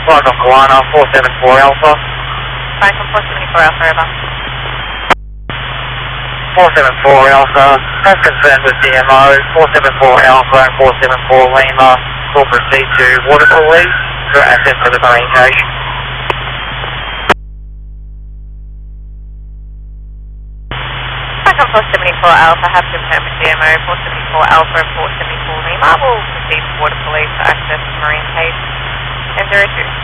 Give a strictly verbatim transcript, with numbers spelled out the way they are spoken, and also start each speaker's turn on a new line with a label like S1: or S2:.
S1: Flight on Kiwana, four seven four Alpha.
S2: Flight on four seven four Alpha, over.
S1: four seven four Alpha, has confirmed with D M O, four seven four Alpha and four seven four Lima will proceed to Waterfall East for access to the marine cache.
S2: Flight on four seven four Alpha, have confirmed with D M O, four seven four Alpha and four seven four Lima will proceed to Waterfall East for access to the marine cache. ten zero two.